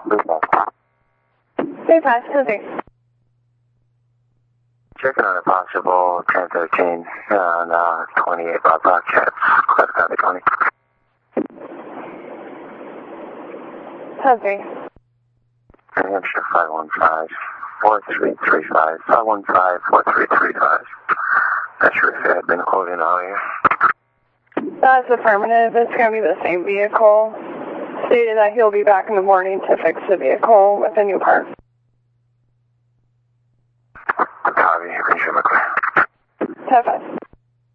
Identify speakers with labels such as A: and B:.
A: 35, Susie.
B: Checking on a possible 1013 on 28 Bob Cats. Class copy 20.
A: Susie.
B: New Hampshire 515-4335. 515-4335. Not sure if it had been quoted all year.
A: That's affirmative. It's going to be the same vehicle. Stated that he'll be back in the morning to fix the vehicle with a new part.
B: Copy. You can show me clear.
A: 10-5.